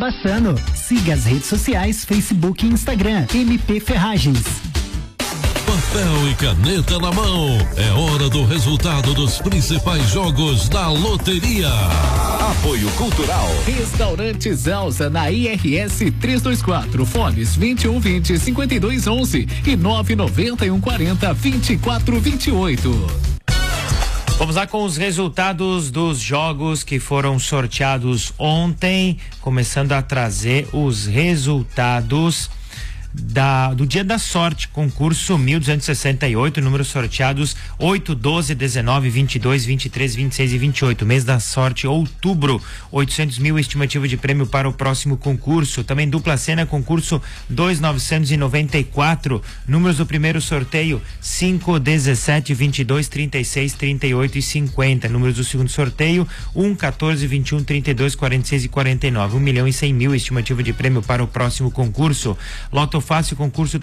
Bassano. Siga as redes sociais, Facebook e Instagram, MP Ferragens. Papel e caneta na mão, é hora do resultado dos principais jogos da loteria. Apoio Cultural. Restaurante Elza na IRS 324, fones 2120-5211 e 99140-2428. Vamos lá com os resultados dos jogos que foram sorteados ontem, começando a trazer os resultados do Dia da Sorte, concurso 1268, números sorteados 8, 12, 19, 22, 23, 26 e 28. Mês da Sorte, outubro, 800 mil estimativa de prêmio para o próximo concurso. Também dupla cena, concurso 2,994, números do primeiro sorteio 5, 17, 22, 36, 38 e 50. Números do segundo sorteio 1, 14, 21, 32, 46 e 49. 1.100.000 estimativa de prêmio para o próximo concurso. Loto Fácil, concurso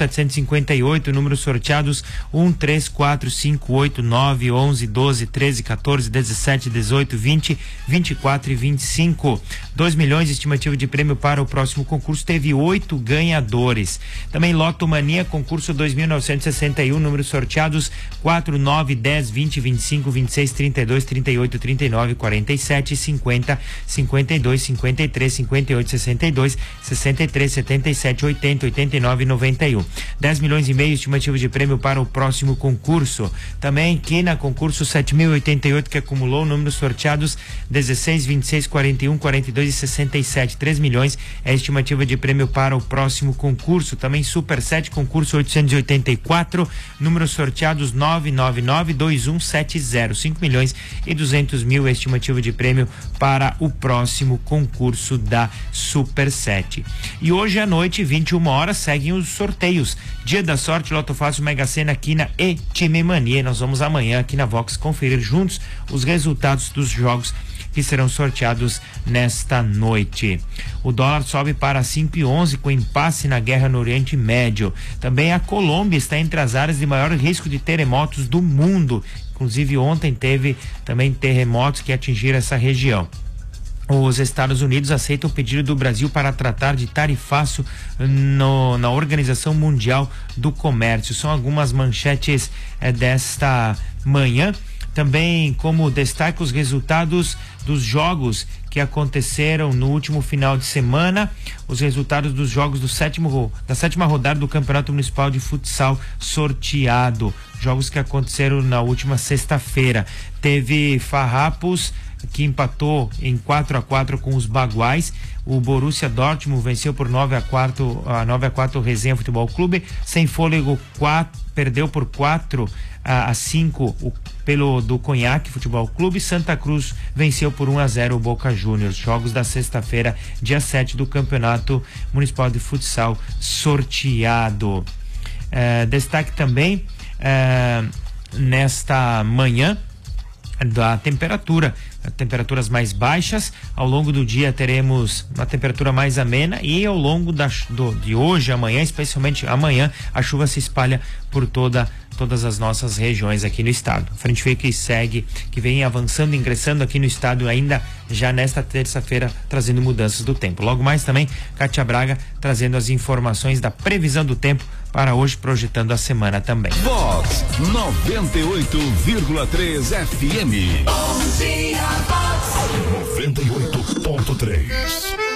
3.758, números sorteados 1, 3, 4, 5, 8, 9, 11, 12, 13, 14, 17, 18, 20, 24 e 25. 2 milhões estimativa de prêmio para o próximo concurso, teve 8 ganhadores. Também Loto Mania, concurso 2.961, números sorteados 4, 9, 10, 20, 25, 26, 32, 38, 39, 47, 50, 52, 53, 58, 62, 63, 77, 80, 89 e 91. 10 milhões e meio estimativa de prêmio para o próximo concurso. Também Quina, concurso 7.088, que acumulou números sorteados 16, 26, 41, 42 e 67. 3 milhões é a estimativa de prêmio para o próximo concurso. Também Super 7, concurso 884, números sorteados 999 2170. 5 milhões e 200 mil é a estimativa de prêmio para o próximo concurso da Super 7. E hoje à noite, 21 horas, seguem os sorteios. Dia da Sorte, Loto Fácil, Mega Sena, Quina e Time Mania. Nós vamos amanhã aqui na Vox conferir juntos os resultados dos jogos que serão sorteados nesta noite. O dólar sobe para 5,11 com impasse na guerra no Oriente Médio. Também a Colômbia está entre as áreas de maior risco de terremotos do mundo. Inclusive ontem teve também terremotos que atingiram essa região. Os Estados Unidos aceitam o pedido do Brasil para tratar de tarifaço na Organização Mundial do Comércio. São algumas manchetes desta manhã. Também como destaque os resultados dos jogos que aconteceram no último final de semana, os resultados dos jogos da sétima rodada do Campeonato Municipal de Futsal sorteado, jogos que aconteceram na última sexta-feira. Teve Farrapos, que empatou em 4-4 com os Baguais. O Borussia Dortmund venceu por 9-4 o Resenha Futebol Clube. Sem Fôlego, perdeu por 4-5 pelo do Conhaque Futebol Clube. Santa Cruz venceu por 1-0 o Boca Juniors. Jogos da sexta-feira, dia 7 do Campeonato Municipal de Futsal sorteado. Destaque também nesta manhã da temperatura, temperaturas mais baixas. Ao longo do dia teremos uma temperatura mais amena e ao longo de hoje, amanhã, especialmente amanhã, a chuva se espalha por todas as nossas regiões aqui no estado. Frente fria que segue, que vem avançando, ingressando aqui no estado ainda já nesta terça-feira, trazendo mudanças do tempo. Logo mais também, Kátia Braga trazendo as informações da previsão do tempo para hoje, projetando a semana também. Vox 98,3 FM. Bom dia, Vox 98,3.